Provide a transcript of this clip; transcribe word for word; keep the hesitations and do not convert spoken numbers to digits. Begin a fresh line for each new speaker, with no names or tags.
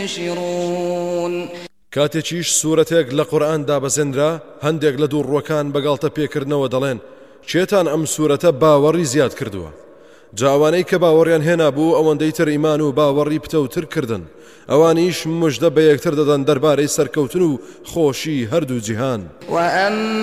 ينشرون
کاتێکیش سوورەتێک لە قورئان دابەزێنرا هەندێک لە دووڕوەکان بەگاڵتە پێکردنەوە دەڵێن چێتان ئەم سوورەتە باوەڕی زیاد کردووە جاوانەی کە باوەڕیان هێنا بوو ئەوەندەی تر ئیمان و باوەڕی پتەوتر کردن ئەوانیش مژدە بە یەکتر دەدەن دەربارەی سەرکەوتن و خۆشی هەردوو جیهان.